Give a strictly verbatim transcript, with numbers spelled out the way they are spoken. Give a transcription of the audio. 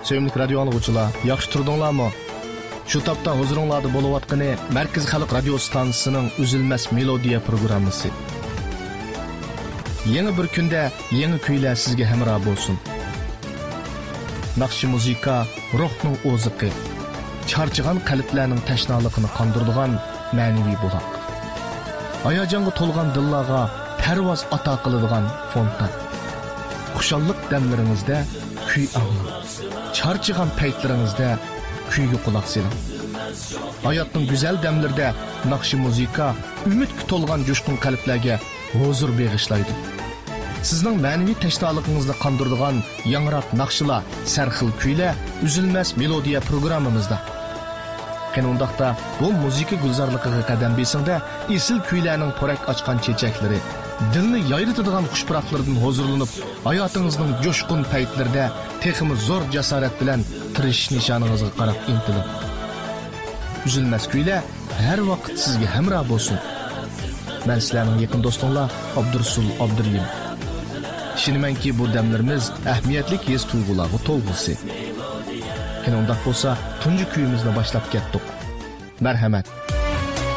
Söyümlük radyo anlıqçılar, yaxşı turdunlarmı? Şu tapda huzuringlarda bo'layotgani Markaz Xalq radio stansiyasining Üzülmez Melodiya programmasi. Yeni bir kunda yangi kuylar sizga hamroh bo'lsin. Naqshi muzika ruhning o'ziqi, charchigan qalblarning tashnaligini qondiradigan ma'naviy buloq. Hayajonga to'lgan dillarga parvoz ato qiladigan fontan. Xushallik damlaringizda kuy anglang. Charchigan paytlaringizda kuyga quloq soling. Hayotning go'zal damlarida naqshi muzika umidga to'lgan jo'shqin qalblarga huzur bag'ishlaydi. Sizning ma'naviy tashnoligingizni qondiradigan yangroq naqshlar, sarxil kuylar Üzülmez Melodiya programmamizda. Qanundaqda bu muzika gulzorligiga qadam besingda esil kuylarning porak ochgan chechaklari, dilni yayritadigan xushpuroqlardan huzurlanib, hayotingizning jo'shqin paytlarida texmi zo'r jasorat bilan tirishish nishoningizga qarab intilib. Üzülmez kuylar har vaqt sizga hamroh bo'lsin. Men sizlarning yaqin do'stinglar Abdursul Abduriyim. Ishonamanki bu damlarimiz ahamiyatli his tuyg'ularga to'lg'isi. Qanundaq bo'lsa, tunji kuyimizni boshlab ketdik. Marhamat.